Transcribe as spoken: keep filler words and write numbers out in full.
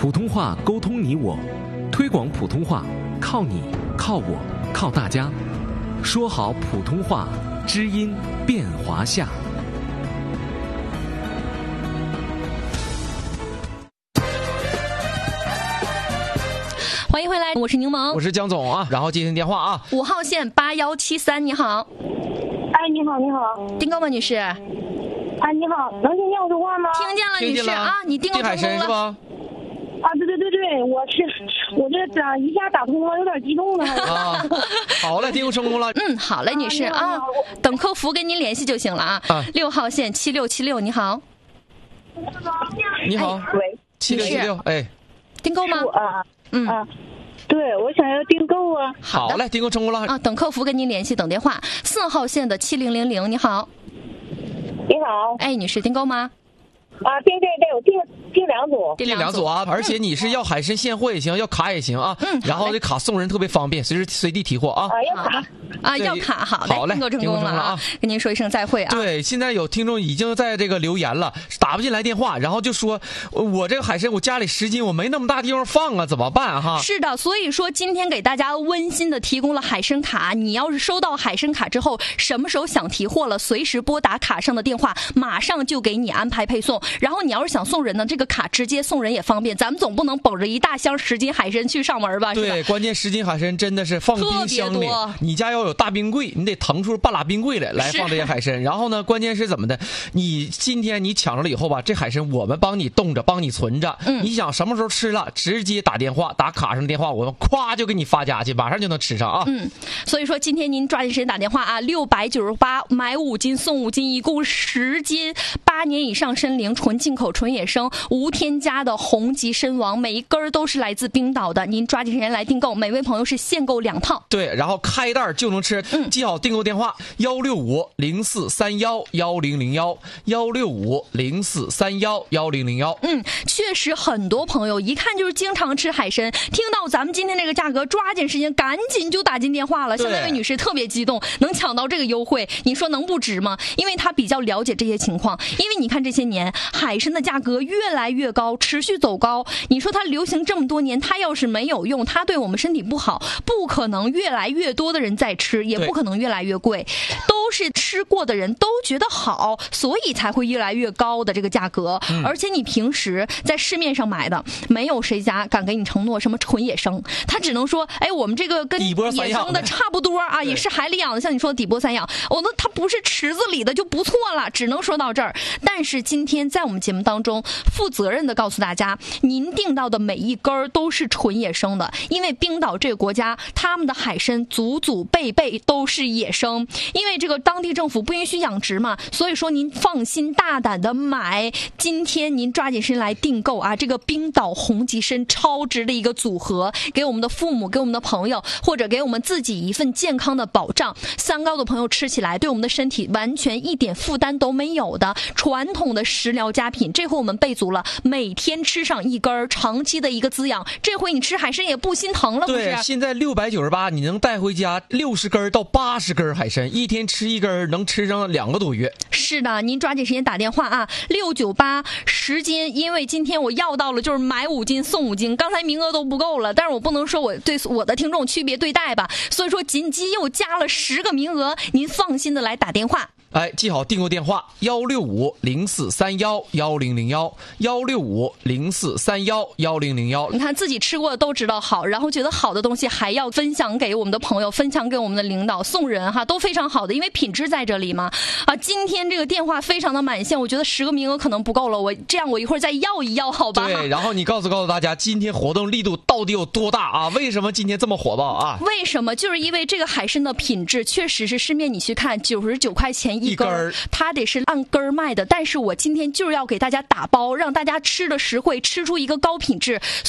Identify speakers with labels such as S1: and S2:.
S1: 普通话沟通你我，推广普通话靠你靠我靠大家，说好普通话，知音变华夏。
S2: 欢迎回来，我是柠檬，
S3: 我是江总啊。然后接听电话啊，
S2: 五号线八幺七三，你好。
S4: 哎，你好，你好，
S2: 订购吗，女士？
S4: 哎，你好，能听见我说话吗？
S2: 听见了，
S3: 听见了
S2: 女士啊，你订购
S3: 定海
S2: 成功了
S3: 参是吧？
S4: 啊，对对对对，我是我这打一下打通了，有点激动了。
S3: 啊，好嘞，订购成功了。
S2: 嗯，好嘞，女士
S4: 啊
S2: 啊，等客服跟您联系就行了啊。
S3: 啊
S2: 六号线七六七六，你好。
S3: 你好，
S4: 喂，
S3: 七六七六，哎，
S2: 订购吗？
S4: 啊，
S2: 嗯
S4: 啊，对，我想要订购啊。
S3: 好嘞，订购成功了。
S2: 啊，等客服跟您联系，等电话。四号线的七零零零，你好。
S4: 你好，
S2: 哎，女士，订购吗？
S4: 啊，对对对，我订订两组。
S3: 订两组啊，而且你是要海参现货也行，要卡也行啊。
S2: 嗯
S3: 然后这卡送人特别方便，随时随地提货啊。
S4: 啊，要卡。
S2: 啊，
S3: 对
S2: 要卡，好
S3: 好嘞
S2: 订购成功了啊
S3: 订购成功了啊！
S2: 跟您说一声再会啊。
S3: 对，现在有听众已经在这个留言了，打不进来电话，然后就说我这个海参我家里十斤，我没那么大地方放啊，怎么办哈？
S2: 是的，所以说今天给大家温馨的提供了海参卡。你要是收到海参卡之后，什么时候想提货了，随时拨打卡上的电话，马上就给你安排配送。然后你要是想送人呢，这个卡直接送人也方便。咱们总不能捧着一大箱十斤海参去上门吧？是吧？
S3: 对，关键十斤海参真的是放冰箱里
S2: 特别多，
S3: 你家要有大冰柜，你得腾出半拉冰柜来来
S2: 是
S3: 放这些海参。然后呢，关键是怎么的？你今天你抢着了以后吧，这海参我们帮你冻着，帮你存着。
S2: 嗯
S3: 你想什么时候吃了，直接打电话，打卡上的电话，我们咵就给你发家去，马上就能吃上啊。
S2: 嗯，所以说今天您抓紧时间打电话啊，六百九十八买五斤送五斤，一共十斤，八年以上参龄，纯进口、纯野生，无添加的红极参王，每一根儿都是来自冰岛的。您抓紧时间来订购，每位朋友是限购两套。
S3: 对，然后开袋就能吃。
S2: 嗯
S3: 记好订购电话：幺六五零四三幺幺零零幺，幺六五零四三幺幺零零幺。
S2: 嗯，确实很多朋友一看就是经常吃海参，听到咱们今天这个价格，抓紧时间赶紧就打进电话了。
S3: 对
S2: 像那位女士特别激动，能抢到这个优惠，你说能不值吗？因为她比较了解这些情况，因为你看这些年海参的价格越来越高，持续走高。你说它流行这么多年，它要是没有用，它对我们身体不好，不可能越来越多的人在吃，也不可能越来越贵。都是吃过的人都觉得好，所以才会越来越高的这个价格。
S3: 嗯、
S2: 而且你平时在市面上买的，没有谁家敢给你承诺什么纯野生，他只能说，哎，我们这个跟
S3: 底波散养
S2: 野生的差不多啊，也是海里养的，像你说的底波散养，我那它不是池子里的就不错了，只能说到这儿。但是今天在我们节目当中，负责任的告诉大家，您订到的每一根儿都是纯野生的，因为冰岛这个国家，他们的海参祖祖辈辈都是野生，因为这个当地政府不允许养殖嘛，所以说您放心大胆的买。今天您抓紧时间来订购啊，这个冰岛红极参超值的一个组合，给我们的父母，给我们的朋友，或者给我们自己一份健康的保障。三高的朋友吃起来对我们的身体完全一点负担都没有的传统的食疗佳品，这回我们备足了，每天吃上一根，长期的一个滋养。这回你吃海参也不心疼了，不是？
S3: 对，现在六百九十八，你能带回家六十根到八十根海参，一天吃一根，能吃上两个多月。
S2: 是的，您抓紧时间打电话啊，六九八十斤，因为今天我要到了，就是买五斤送五斤，刚才名额都不够了，但是我不能说我对我的听众区别对待吧，所以说紧急又加了十个名额，您放心的来打电话。
S3: 哎，记好订购电话：幺六五零四三幺幺零零幺，幺六五零四三幺幺零零幺。
S2: 你看自己吃过的都知道好，然后觉得好的东西还要分享给我们的朋友，分享给我们的领导，送人哈，都非常好的，因为品质在这里嘛。啊，今天这个电话非常的满线，我觉得十个名额可能不够了，我这样我一会儿再要一要，好吧？
S3: 对，然后你告诉告诉大家，今天活动力度到底有多大啊？为什么今天这么火爆啊？
S2: 为什么？就是因为这个海参的品质确实是市面你去看九十九块钱一根儿，它得是按根儿卖的。但是我今天就是要给大家打包，让大家吃的实惠，吃出一个高品质。